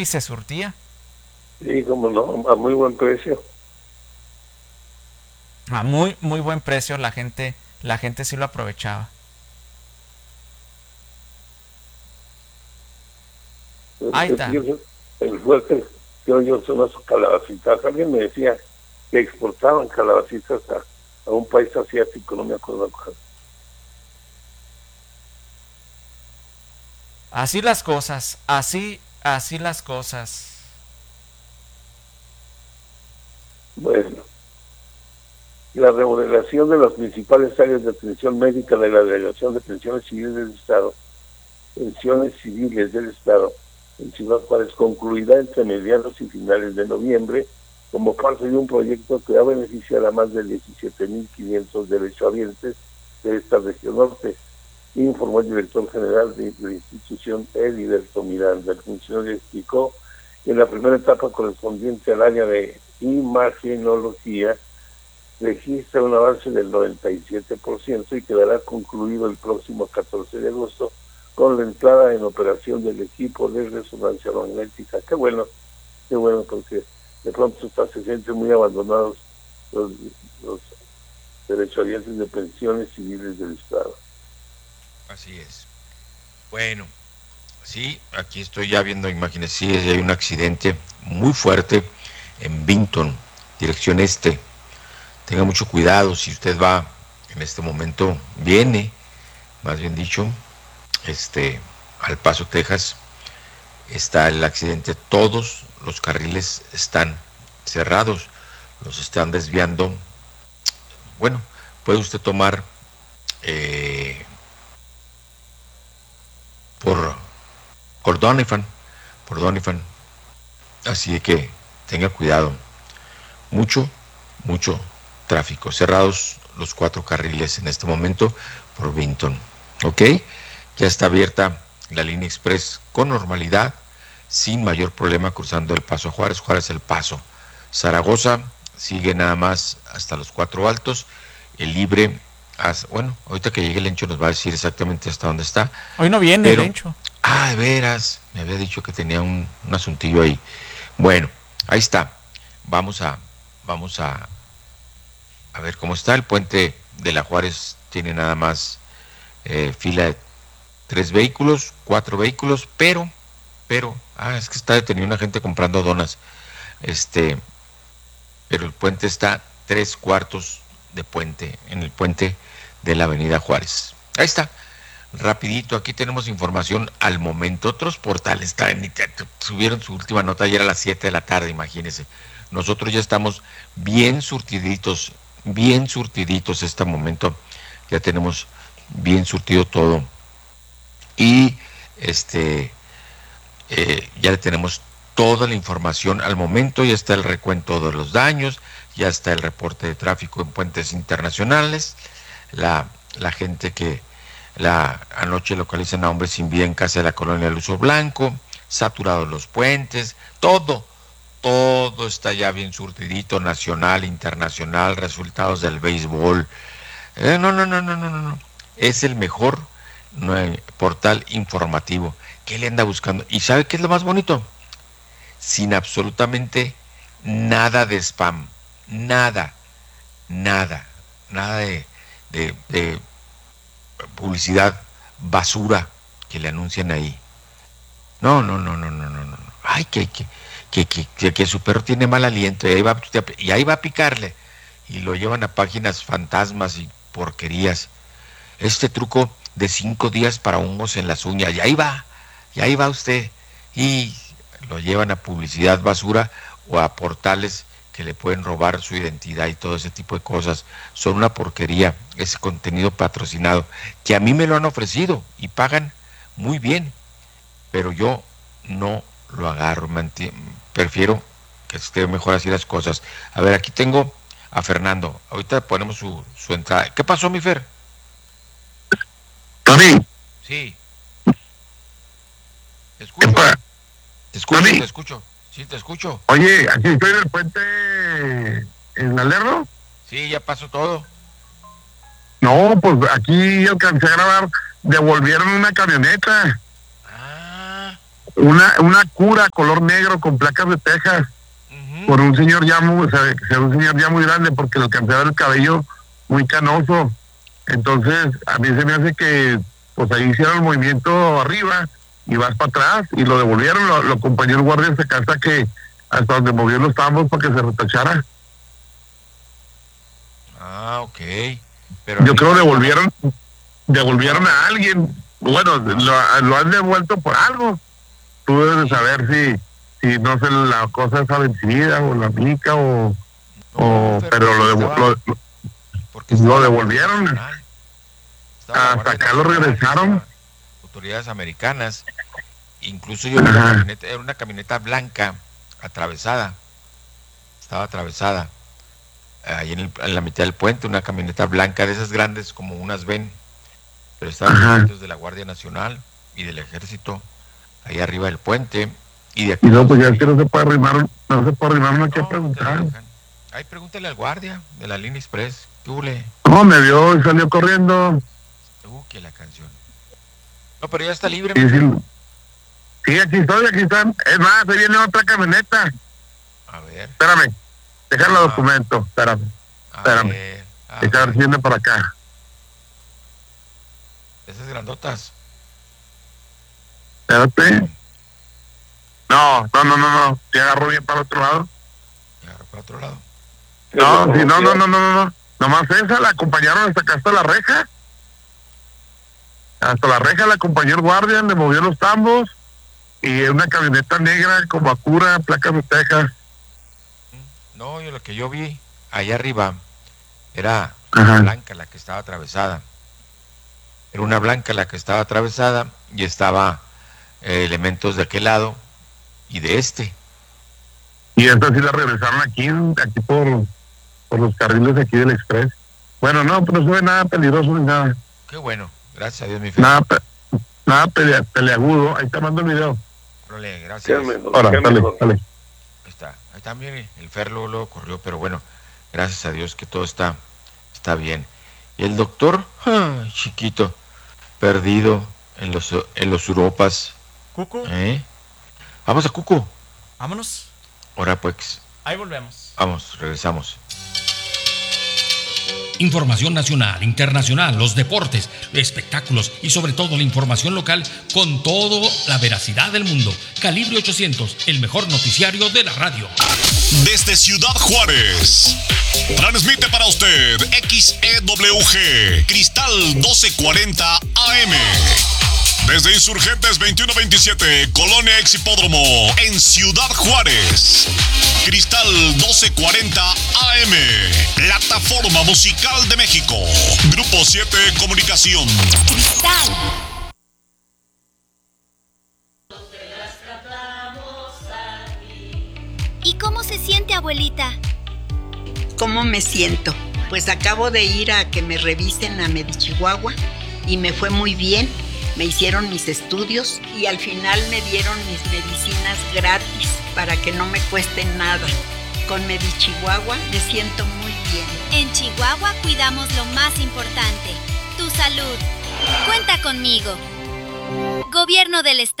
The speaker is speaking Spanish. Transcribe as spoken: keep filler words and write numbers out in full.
y se surtía Sí, como no, a muy buen precio. a muy, muy buen precio. La gente, la gente sí lo aprovechaba. El, Ahí el, está. el, el fuerte, creo yo, son las calabacitas. Alguien me decía que exportaban calabacitas a, a un país asiático, no me acuerdo cuál. Así las cosas, así, así las cosas. Bueno, la remodelación de las principales áreas de atención médica de la Delegación de Pensiones Civiles del Estado, Pensiones Civiles del Estado, en Ciudad Juárez, concluirá entre mediados y finales de noviembre, como parte de un proyecto que va a beneficiar a más de diecisiete mil quinientos derechohabientes de esta región norte, informó el director general de la institución, Heriberto Miranda. El funcionario explicó que en la primera etapa correspondiente al área de imagenología registra un avance del noventa y siete por ciento y quedará concluido el próximo catorce de agosto con la entrada en operación del equipo de resonancia magnética. Qué bueno, qué bueno, porque de pronto hasta se sienten muy abandonados los, los derechohabientes de pensiones civiles del Estado. Así es. Bueno, sí, aquí estoy ya viendo imágenes. Sí, hay un accidente muy fuerte en Vinton, dirección este. Tenga mucho cuidado si usted va en este momento, viene, más bien dicho, este, al Paso, Texas. Está el accidente, todos los carriles están cerrados, los están desviando. Bueno, puede usted tomar eh, por, por Doniphan, por Doniphan. Así que tenga cuidado. Mucho, mucho tráfico. Cerrados los cuatro carriles en este momento por Vinton. ¿Ok? Ya está abierta la línea express con normalidad, sin mayor problema, cruzando el Paso a Juárez. Juárez el Paso. Zaragoza sigue nada más hasta los Cuatro Altos. El libre, hasta, bueno, ahorita que llegue el Lencho nos va a decir exactamente hasta dónde está. Hoy no viene el Pero, Lencho. ah, de veras, me había dicho que tenía un, un asuntillo ahí. Bueno, ahí está. Vamos a, vamos a, a ver cómo está. El puente de la Juárez tiene nada más eh, fila de tres vehículos, cuatro vehículos, pero, pero, ah, es que está detenido una gente comprando donas. Este, pero el puente está tres cuartos de puente, en el puente de la Avenida Juárez. Ahí está. Rapidito, aquí tenemos información al momento. Otros portales traen, subieron su última nota ayer a las siete de la tarde, imagínense. Nosotros ya estamos bien surtiditos, bien surtiditos este momento. Ya tenemos bien surtido todo. Y este eh, ya le tenemos toda la información al momento. Ya está el recuento de los daños, ya está el reporte de tráfico en puentes internacionales. La, la gente que la anoche localizan a hombres sin vida en casa de la colonia Luso Blanco, saturados los puentes, todo, todo está ya bien surtidito, nacional, internacional, resultados del béisbol. Eh, no, no, no, no, no, no, no. Es el mejor no, eh, portal informativo. ¿Qué le anda buscando? ¿Y sabe qué es lo más bonito? Sin absolutamente nada de spam, nada, nada, nada de, de, de publicidad basura que le anuncian ahí. No, no, no, no, no, no, no. Ay, que, que, que, que, que, que su perro tiene mal aliento y ahí, va, y ahí va a picarle. Y lo llevan a páginas fantasmas y porquerías. Este truco de cinco días para hongos en las uñas. Y ahí va, y ahí va usted. Y lo llevan a publicidad basura o a portales que le pueden robar su identidad y todo ese tipo de cosas. Son una porquería, ese contenido patrocinado, que a mí me lo han ofrecido y pagan muy bien, pero yo no lo agarro, prefiero que esté mejor así las cosas. A ver, aquí tengo a Fernando, ahorita ponemos su, su entrada. ¿Qué pasó, mi Fer? Tony, Sí, te escucho, epa, te escucho, te Tony, escucho, sí, te escucho. oye, aquí estoy en el puente en Alerno. Sí, ya pasó todo. No, pues aquí alcancé a grabar, devolvieron una camioneta. Ah, una, una cura color negro con placas de Texas, uh-huh. por un señor ya muy, o sea, un señor ya muy grande, porque le alcanzaba el cabello muy canoso. Entonces, a mí se me hace que, pues ahí hicieron el movimiento arriba y vas para atrás, y lo devolvieron, lo, lo acompañó el guardia hasta casa que, hasta donde movió los tambos para que se retachara. Ah, ok. Pero yo creo devolvieron, devolvieron a alguien, bueno, lo, lo han devuelto por algo. Tú debes saber si, si no sé, la cosa está vencida o la aplica o, no, o pero, pero lo, devu- estaba, lo, porque lo devolvieron. Hasta acá lo regresaron. Autoridades americanas. Incluso yo vi una camioneta, era una camioneta blanca atravesada. Estaba atravesada. Ahí en, el, en la mitad del puente, una camioneta blanca de esas grandes como unas ven, pero estaban elementos de la Guardia Nacional y del Ejército ahí arriba del puente. Y de aquí y no, pues ya es que no se puede arrimar, no se puede arrimar, no hay que preguntar. Ay, pregúntale al guardia de la línea express. ¿Qué hule? No, me vio y salió corriendo. Uh, que la canción. No, pero ya está libre. Sí, sí. Sí, aquí estoy, aquí están. Es más, se viene otra camioneta. A ver. Espérame. Dejar los documentos, espérame. Espérame. Ver, Dejar ver si viene para acá. Esas grandotas. Espérate. No, no, no, no, no. ¿Te agarró bien para el otro lado? ¿Te agarró para otro lado? No, sí, no, no, no, no, no, no. Nomás esa la acompañaron hasta acá, hasta la reja. Hasta la reja la acompañó el guardia, le movió los tambos. Y una camioneta negra como Acura, placas de Texas. No, yo lo que yo vi allá arriba era Ajá. una blanca la que estaba atravesada. Era una blanca la que estaba atravesada y estaba eh, elementos de aquel lado y de este. Y esta sí la regresaron aquí, aquí por, por los carriles de aquí del Express. Bueno, no, pero no se ve nada peligroso ni nada. Qué bueno, gracias a Dios, mi fe. Nada, nada pelea, peleagudo. Ahí te mando el video. Role, gracias. Ahora, dale, dale. Ahí está, ahí también el Fer lo, lo corrió, pero bueno, gracias a Dios que todo está, está bien. Y el doctor, ay, chiquito, perdido en los, en los Europas. ¿Cuco? ¿Eh? Vamos a Cuco. Vámonos. Ahora pues. Ahí volvemos. Vamos, regresamos. Información nacional, internacional, los deportes, espectáculos y sobre todo la información local con toda la veracidad del mundo. Calibre ochocientos, el mejor noticiario de la radio. Desde Ciudad Juárez, transmite para usted X E W G, Cristal doce cuarenta A M. Desde Insurgentes veintiuno veintisiete, Colonia Ex Hipódromo, en Ciudad Juárez. Cristal doce cuarenta A M, plataforma musical de México. Grupo siete Comunicación. Cristal. ¿Y cómo se siente, abuelita? ¿Cómo me siento? Pues acabo de ir a que me revisen a Medichihuahua y me fue muy bien. Me hicieron mis estudios y al final me dieron mis medicinas gratis para que no me cueste nada. Con Medichihuahua me siento muy bien. En Chihuahua cuidamos lo más importante, tu salud. Cuenta conmigo. Gobierno del Estado.